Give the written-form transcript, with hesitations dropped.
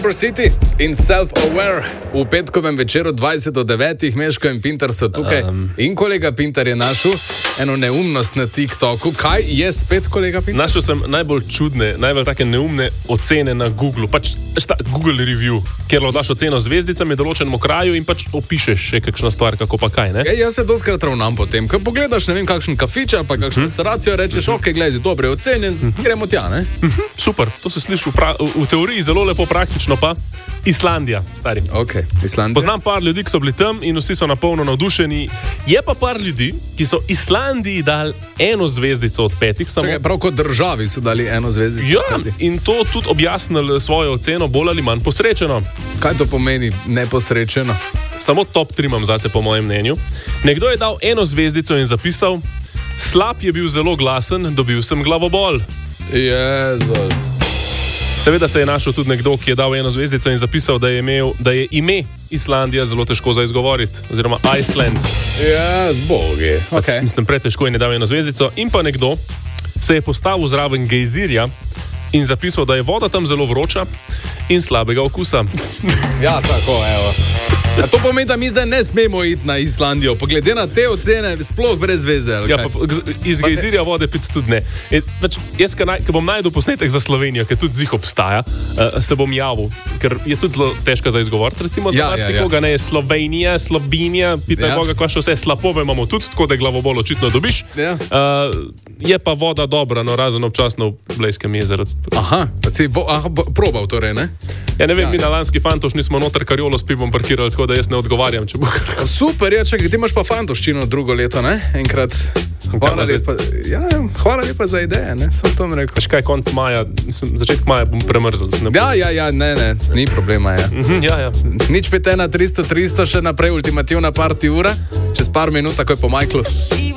City in Self-Aware. V petkovem večeru 20:09 Meško in Pintar so tukaj. In kolega Pintar je našel eno neumnost na TikToku. Kaj je spet, kolega Pintar? Našel sem najbolj čudne, najbolj take neumne ocene na Googlu. Pač Google review, kjer daš oceno zvezdicami določenemu kraju in pač opišeš še kakšna stvar, kako pa kaj, ne? Jaz se doskrat ravnam po tem. Ko pogledaš, ne vem, kakšen kafič, pa kakšno restauracijo, rečeš, ok, gledaj, dobro je ocenjen, gremo tja, ne? Super, to se sliši v teoriji zelo lepo, praktično pa Islandija, stari. Ok, Islandija. Poznam par ljudi, ki so bili tam in vsi so napolno navdušeni. Je pa par ljudi, ki so Islandiji dali 1 zvezdico od 5. Čakaj, prav kot državi so dali 1 zvezdico. Ja, in to tudi objasnili svojo oceno bolj ali manj posrečeno. Kaj to pomeni neposrečeno? Samo top 3 imam zate, po mojem mnenju. Nekdo je dal 1 zvezdico in zapisal: slab je bil zelo glasen, dobil sem glavobol. Jezus. Seveda se je našel tudi nekdo, ki je dal 1 zvezdico in zapisal, da je ime Islandija zelo težko za izgovoriti, oziroma Iceland. Ja, bogi. Okay. Mislim, pretežko je ne dal 1 zvezdico. In pa nekdo se je postavil zraven gejzirja in zapisal, da je voda tam zelo vroča in slabega okusa. Ja, tako, evo. A to pomeni, da mi zdaj ne smemo iti na Islandijo, poglede na te ocene, sploh brez veze. Ja, pa iz gejzirja vode piti tudi ne. Jaz, ko bom najdel posnetek za Slovenijo, ki tudi zih obstaja, se bom javil, ker je tudi zelo težko za izgovoriti. Recimo za marsikoga, ne, Slovenija, Slovenija, pitaj Boga, kva še vse slapove imamo tudi, tako da glavobol očitno dobiš. Ja. Je pa voda dobra, no, razen občasno v Blejskem jezeru. Aha, probal torej, ne? Ja, ne vem, mi na lanski Fantoš nismo noter karjolo s pivom parkirali, tako da jaz ne odgovarjam, če bo kar. Super, ja, čakaj, ti imaš pa Fantoščino drugo leto, ne? Enkrat. Hvala lepa za ideje, ne? Sem to rekel. Veš kaj, konc maja, začetek maja bom premrzel. Ne, ni problema, ja. Ja. Nič 5-1, 300, še naprej ultimativna party ura, čez par minut, takoj po Michaelu.